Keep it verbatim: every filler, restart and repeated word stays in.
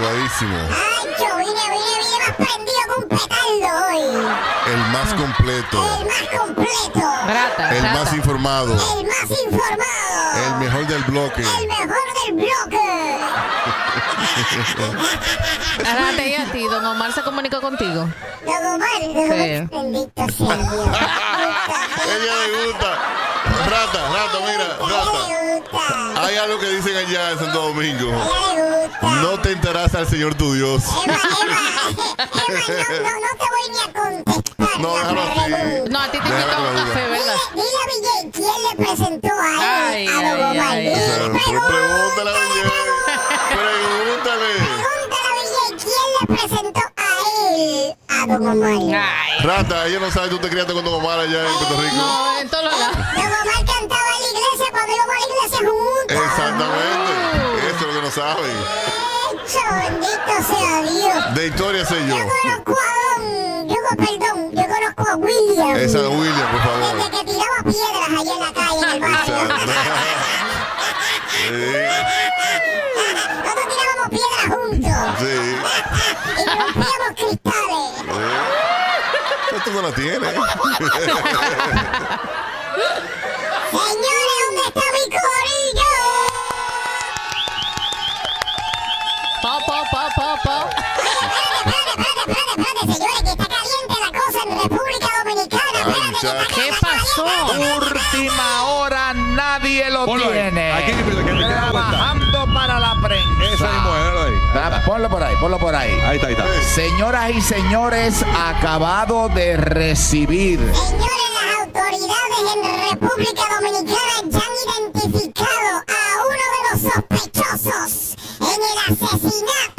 Dobladísimo. Ay, yo vine, vine, vine más prendido que un petardo hoy. El más completo. El más completo. Rata, El rata. más informado. El más informado. El mejor del bloque. El mejor del bloque. Rata, y a ti, don Omar se comunicó contigo. Don Omar, Sí. bendito sea Dios. Ella le gusta. Rata, rata, mira, rata. Le gusta. Hay algo que dicen allá en Santo Domingo. Ella le gusta. No te enterás al Señor tu Dios. Eva, Eva, Eva, no, no, no te voy ni a contestar. No, la déjalo así. pregunta. No, a ti te Déjala invitó a con un la café, duda. ¿verdad? Dile, dile a Villay quién le presentó a él, Ay, a Don ay, Omar. ay. Dile, O sea, pero pregúntale a Villay. Pregúntale. Pregúntale a Villay quién le presentó a él, a Don Omar. Ay. Rata, ella no sabe, tú te criaste con Don Omar allá en Puerto Rico. No, en todos los lados. Don Omar cantaba en la iglesia cuando íbamos a la iglesia juntos. Exactamente. Eso es lo que no saben. Hecho, bendito sea Dios. De historia sé yo. Yo conozco a Don, yo, co- perdón, yo conozco a William. Esa es William, por favor. Desde que tiraba piedras allá en la calle, en el barrio. Exacto. Sí, Nosotros tirábamos piedras juntos sí. y rompíamos cristales. Esto no la tiene. Señores, ¿dónde está mi corillo? Po, po, po, po, po. Espérate, espérate, espérate, espérate, señores, que está caliente la cosa en República Dominicana. Ay, Espérate, que está muchacho. ¿Qué pasó? Última hora, nadie lo Ponlo ahí. tiene. Aquí, que- que- que- que- que- Trabajando para la prensa. Esa mismo, déjalo ahí. Ah, Ponlo por ahí, ponlo por ahí. Ahí está, ahí está. Señoras y señores, acabado de recibir Señores, las autoridades en República Dominicana ya han identificado a uno de los sospechosos en el asesinato